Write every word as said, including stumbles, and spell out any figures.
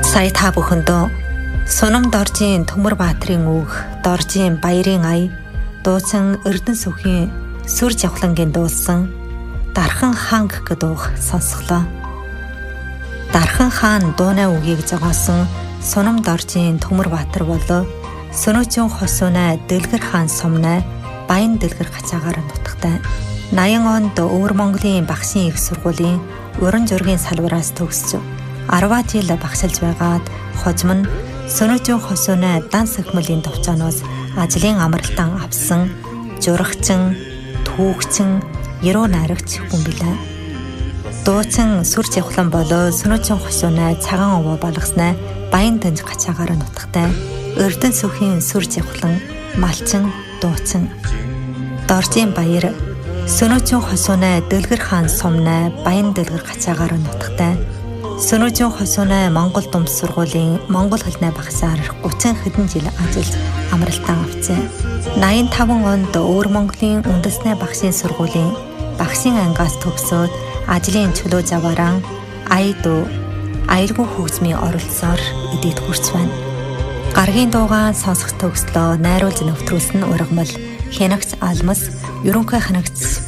Сая та бүхэндөө Сунам Доржийн Төмөр Баатрийн үг, Доржийн Баярын ая, дуучин Эрдэнэ сүхийн Сүр Жавхлангийн дуулсан Дархан ханг гэдэг дуу сонсголоо. Дархан хаан дуунай үгийг зогоосон Сунам Доржийн Төмөр Баатар болоо Сөнөөчийн хосуунай Дэлгэр хаан сумнай Баян Дэлгэр хачаагаар нутагтай. наян онд Өвөр Монголын багшийн их сургуулийн уран зургийн салбараас төгсөж арваа жил багшилж байгаад хожим нь Сөнөөчийн хосуунай дан сахимлын товчооноос ажлын амралтан авсан журагчин, түүхчин, яруу найрагч хүн билээ. Дуучин Сүр Жавхлан болоо Сөнөөчийн хосуунай цагаан овоо болгосноо Баян Данж хачаагаар нутагтай. Эрдэнэ сүхийн Сүр Жавхлан малчин дуучин. Доржийн Баяр Сөнөөчийн хосуунай Дэлгэр хаан сумнай Баян Дэлгэр хачаагаар нутагтай. Сөнөөчийн хосуунай Монгол Думс сургуулийн монгол хэлний багшаар гучин хэдэн жил ажиллаж амралтан авчээ. наян таван онд Өвөр Монголын үндэсний багшийн сургуулийн багшийн ангиас төгсөөд ажлын чөлөө завааран ая дуу, аялагүй хөгжмийн оролцоор эдийд хүрч байна. Гаргийн дуугаан сонсох төгслөө найруулж нэвтрүүлсэн ургамал Хянагч Алмас, ерөнхий хянагч